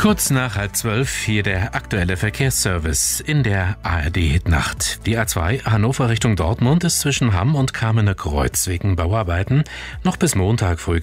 Kurz nach 11:30 hier der aktuelle Verkehrsservice in der ARD-Hitnacht. Die A2 Hannover Richtung Dortmund ist zwischen Hamm und Kamener-Kreuz wegen Bauarbeiten noch bis Montag früh